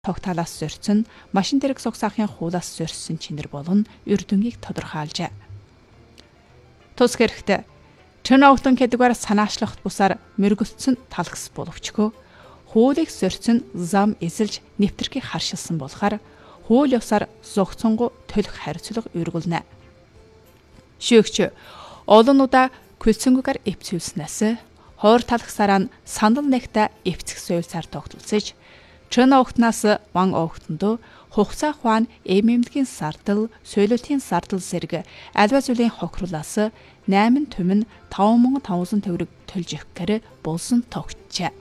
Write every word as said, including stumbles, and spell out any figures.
тогтаалаас зорьсон машин тэрэг согсаахын хуулаас зорьсон чинэр болон эрдэнгийг тодорхойлжээ. Тус хэрэгтэй Чон огтон кэдгээр санаачлахт бусаар мөргөлдсөн талхс боловчгөө хуулийг зорьсон зам эзэлж нэвтрхийг харшилсан болохоор хууль ёсоор зогцонгу төлөх хариуцлага өргөлнэ. Шүүгч олон удаа күлцэнгүүгээр эвцүүлснээс хойр талхсараа нь сандал нэгтэ эвцэх суйлсаар тогтолцож Чон огтнаас ван огтондоо хугацаа хуан эмэмдгийн сардал, соёлотын сардал зэрэг альва зүйлийн хохирлаас найман түмэн таван мянган таван төгрөг төлж өгөхөөр болсон тогтжээ.